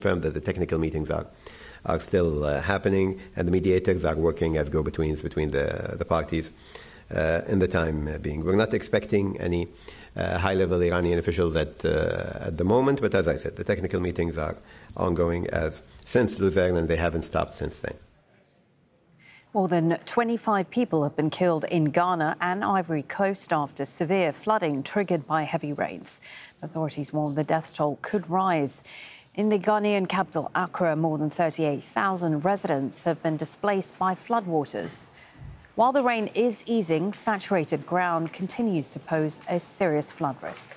Confirmed that the technical meetings are still happening, and the mediators are working as go-betweens between the parties in the time being. We're not expecting any high-level Iranian officials at the moment, but as I said, the technical meetings are ongoing since Luzerne, and they haven't stopped since then. More than 25 people have been killed in Ghana and Ivory Coast after severe flooding triggered by heavy rains. Authorities warn the death toll could rise. In the Ghanaian capital, Accra, more than 38,000 residents have been displaced by floodwaters. While the rain is easing, saturated ground continues to pose a serious flood risk.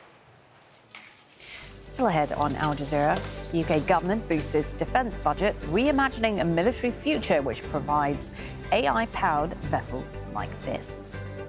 Still ahead on Al Jazeera, the UK government boosts its defence budget, reimagining a military future which provides AI-powered vessels like this.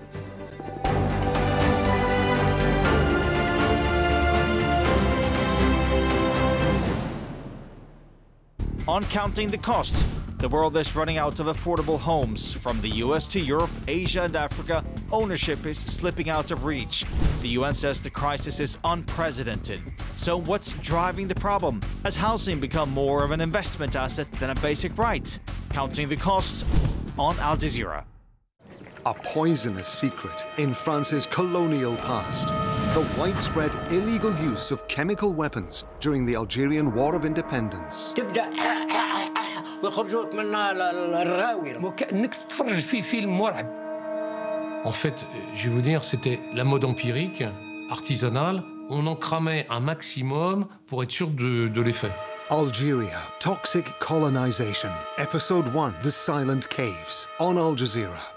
On Counting the Cost, the world is running out of affordable homes. From the US to Europe, Asia and Africa, ownership is slipping out of reach. The UN says the crisis is unprecedented. So what's driving the problem? Has housing become more of an investment asset than a basic right? Counting the Cost on Al Jazeera. A poisonous secret in France's colonial past. The widespread illegal use of chemical weapons during the Algerian War of Independence. En fait, je vais vous dire, c'était la mode empirique, artisanale. On en cramait un maximum pour être sûr de l'effet. Algeria, Toxic Colonization. Episode 1, The Silent Caves, on Al Jazeera.